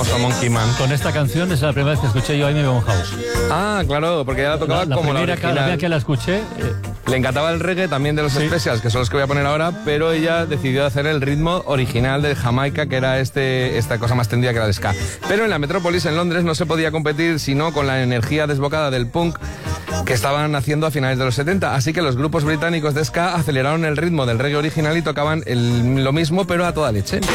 famoso Monkey Man. Con esta canción es la primera vez que escuché yo a Amy Winehouse. Ah, claro, porque ya la tocaba como la original. La primera que la escuché... Le encantaba el reggae también de los Specials, que son los que voy a poner ahora, pero ella decidió hacer el ritmo original de Jamaica, que era esta cosa más tendida que era el ska. Pero en la Metrópolis, en Londres, no se podía competir sino con la energía desbocada del punk que estaban haciendo a finales de los 70. Así que los grupos británicos de ska aceleraron el ritmo del reggae original y tocaban lo mismo, pero a toda leche.